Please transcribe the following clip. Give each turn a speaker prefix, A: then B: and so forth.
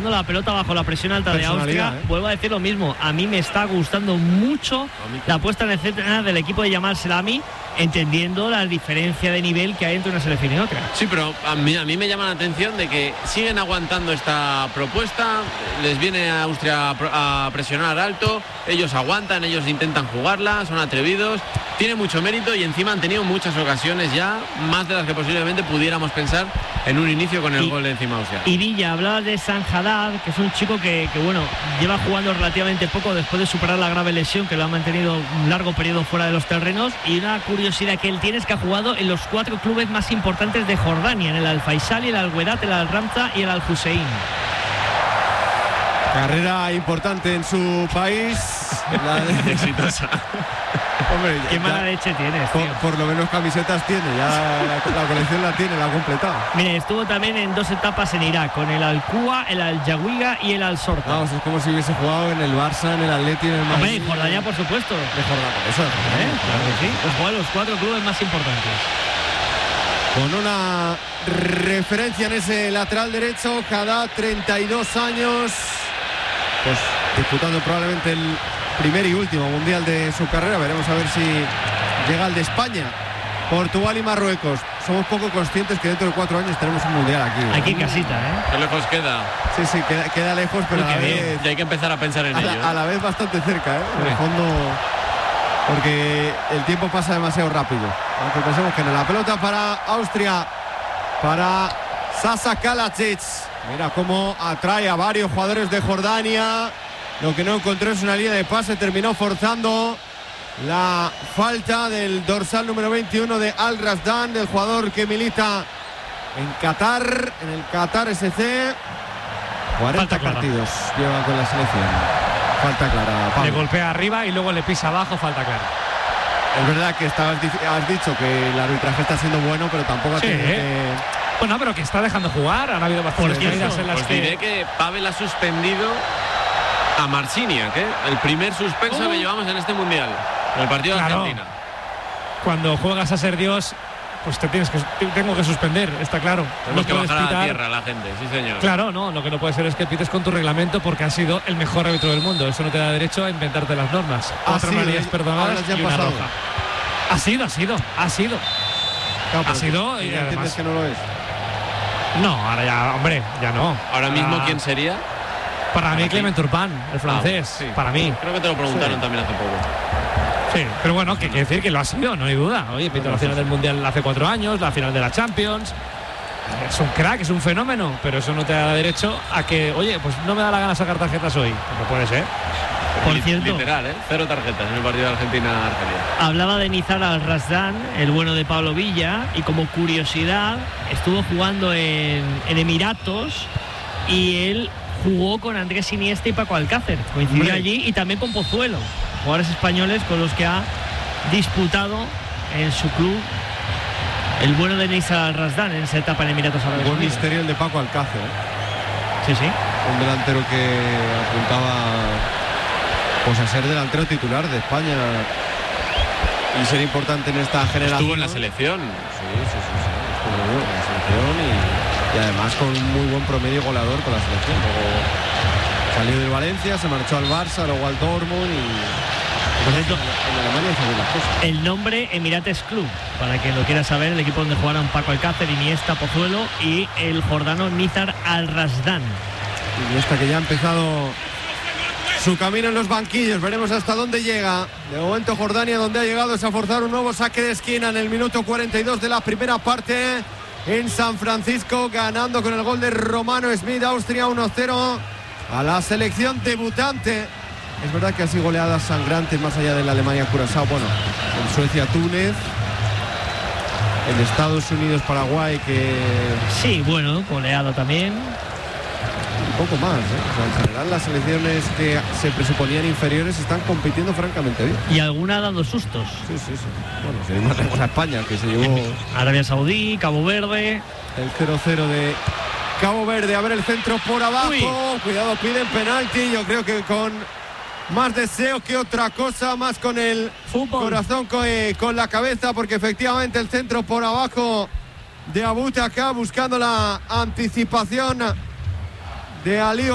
A: jugando la pelota bajo la presión alta de Austria. Vuelvo a decir lo mismo, a mí me está gustando mucho la puesta en escena del equipo de Jamal Selami, entendiendo la diferencia de nivel que hay entre una selección y otra.
B: Sí, pero a mí me llama la atención de que siguen aguantando esta propuesta, les viene a Austria a presionar alto, ellos aguantan, ellos intentan jugarla, son atrevidos, tiene mucho mérito y encima han tenido muchas ocasiones ya, más de las que posiblemente pudiéramos pensar en un inicio con el gol de encima Austria.
A: Y Villa, hablaba de San Haddad, que es un chico que bueno, lleva jugando relativamente poco después de superar la grave lesión que lo ha mantenido un largo periodo fuera de los terrenos, y una curiosidad que él tiene es que ha jugado en los 4 clubes más importantes de Jordania, en el Al-Faisal, el Al-Wedat, el Al-Ramza y el Al-Hussein.
C: Carrera importante en su país.
B: Exitosa.
C: Hombre,
A: qué mala leche tienes, tío.
C: Por lo menos camisetas tiene, ya la colección la tiene, la ha completado.
A: Mire, estuvo también en 2 etapas en Irak, con el Al-Quwa, el Al-Jawiga y el Al-Sorta.
C: Vamos, es como si hubiese jugado en el Barça, en el Atleti, en el Madrid.
A: Hombre, en Jordania, por supuesto.
C: De Jordania, eso es.
A: Claro que sí. Pues jugó en los 4 clubes más importantes.
C: Con una referencia en ese lateral derecho, cada 32 años, pues disputando probablemente el primer y último mundial de su carrera. Veremos a ver si llega al de España, Portugal y Marruecos. Somos poco conscientes que dentro de 4 años tenemos un mundial aquí.
A: Aquí en casita,
B: Qué lejos queda.
C: Sí, queda lejos, pero a la vez,
B: y hay que empezar a pensar en ello.
C: a la vez bastante cerca, en el fondo, porque el tiempo pasa demasiado rápido. Aunque pensemos que no. La pelota para Austria, para Sasa Kalajic. Mira cómo atrae a varios jugadores de Jordania. Lo que no encontró es una línea de pase, terminó forzando la falta del dorsal número 21 de Al Razdan, del jugador que milita en Qatar, en el Qatar SC. 40 partidos lleva con la selección. Falta clara, Pablo.
D: Le golpea arriba y luego le pisa abajo, falta clara.
C: Es verdad que has dicho que el arbitraje está siendo bueno, pero tampoco
D: sí,
C: tiene que...
D: Bueno, pero que está dejando jugar. Han habido bastantes caídas en las
B: que... diré que Pavel ha suspendido a Marciniak, el primer suspenso que llevamos en este mundial, en el partido de Argentina.
D: Cuando juegas a ser Dios, pues tengo que suspender, está claro.
B: Tenemos que bajar a la tierra la gente, sí señor.
D: Claro, no, lo que no puede ser es que pites con tu reglamento porque has sido el mejor árbitro del mundo. Eso no te da derecho a inventarte las normas. 4 amarillas perdonadas y una roja. Ha sido.
C: Claro,
D: ha sido y
C: entiendes
D: además
C: que no lo es.
D: No, ahora ya, hombre, ya no.
B: Ahora mismo, ¿quién sería?
D: Para mí Clement Turpin, el francés,
B: sí.
D: para mí.
B: Creo que te lo preguntaron también hace poco.
D: Sí, pero bueno, que quiere decir que lo ha sido, no hay duda. Oye, pitó la final del Mundial hace 4 años, la final de la Champions. Es un crack, es un fenómeno, pero eso no te da derecho a que, oye, pues no me da la gana sacar tarjetas hoy. No puede ser.
A: Por cierto,
B: literal, 0 tarjetas en el partido de Argentina-Argelia.
A: Hablaba de Nizar Al-Razdan, el bueno de Pablo Villa, y como curiosidad, estuvo jugando en Emiratos y él jugó con Andrés Iniesta y Paco Alcácer. Coincidió allí, y también con Pozuelo, jugadores españoles con los que ha disputado en su club el bueno de Nizar Al-Razdan en esa etapa en Emiratos Árabes Unidos.
C: Buen misterio el de Paco Alcácer.
A: Sí.
C: Un delantero que apuntaba pues a ser delantero titular de España y ser importante en esta generación.
B: Estuvo en la selección.
C: Sí. Estuvo en la selección y además con un muy buen promedio goleador con la selección. Luego salió del Valencia, se marchó al Barça, luego al Dortmund y en Alemania hizo bien las cosas.
A: El nombre Emirates Club, para quien lo quiera saber, el equipo donde jugaron Paco Alcácer, Iniesta, Pozuelo y el jordano Nizar Al-Razdan.
C: Iniesta que ya ha empezado su camino en los banquillos, veremos hasta dónde llega. De momento Jordania, donde ha llegado es a forzar un nuevo saque de esquina en el minuto 42 de la primera parte en San Francisco, ganando con el gol de Romano Smith. Austria 1-0 a la selección debutante. Es verdad que ha sido goleadas sangrantes más allá de la Alemania-Curazao, bueno, en Suecia-Túnez, en Estados Unidos-Paraguay, que...
A: Sí, bueno, goleado también.
C: Un poco más, O sea, en general las selecciones que se presuponían inferiores están compitiendo francamente bien.
A: Y alguna dando sustos.
C: Sí. Bueno, se más lejos a España, que se llevó
A: Arabia Saudí, Cabo Verde.
C: el 0-0 de Cabo Verde. A ver el centro por abajo.
A: Uy.
C: Cuidado, piden penalti. Yo creo que con más deseo que otra cosa, más con el corazón con la cabeza, porque efectivamente el centro por abajo de Aboutakab, buscando la anticipación de Ali